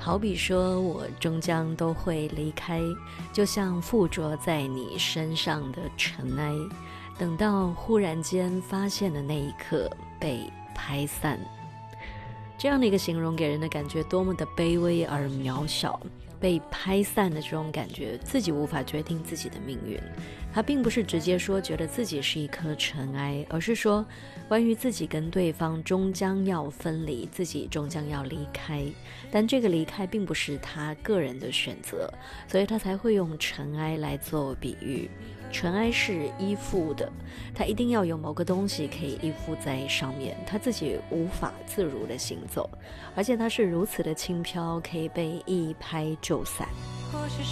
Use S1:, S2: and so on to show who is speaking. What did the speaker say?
S1: 好比说我终将都会离开，就像附着在你身上的尘埃，等到忽然间发现的那一刻被拍散。这样的一个形容给人的感觉多么的卑微而渺小，被拍散的这种感觉，自己无法决定自己的命运。他并不是直接说觉得自己是一颗尘埃，而是说关于自己跟对方终将要分离，自己终将要离开，但这个离开并不是他个人的选择，所以他才会用尘埃来做比喻。尘埃是依附的，他一定要有某个东西可以依附在上面，他自己无法自如的行走，而且他是如此的轻飘，可以被一拍就散。
S2: 或许